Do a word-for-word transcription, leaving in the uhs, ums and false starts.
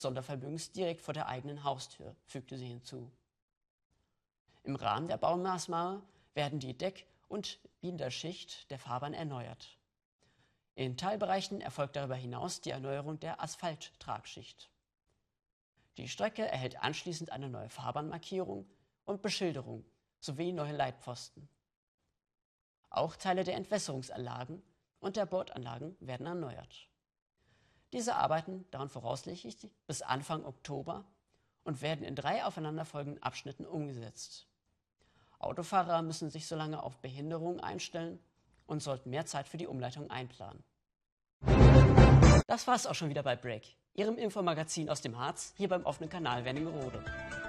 Sondervermögens direkt vor der eigenen Haustür, fügte sie hinzu. Im Rahmen der Baumaßnahme werden die Deck- und Binderschicht der Fahrbahn erneuert. In Teilbereichen erfolgt darüber hinaus die Erneuerung der Asphalttragschicht. Die Strecke erhält anschließend eine neue Fahrbahnmarkierung und Beschilderung sowie neue Leitpfosten. Auch Teile der Entwässerungsanlagen und der Bordanlagen werden erneuert. Diese Arbeiten dauern voraussichtlich bis Anfang Oktober und werden in drei aufeinanderfolgenden Abschnitten umgesetzt. Autofahrer müssen sich so lange auf Behinderungen einstellen und sollten mehr Zeit für die Umleitung einplanen. Das war es auch schon wieder bei Break, Ihrem Infomagazin aus dem Harz, hier beim offenen Kanal Wernigerode.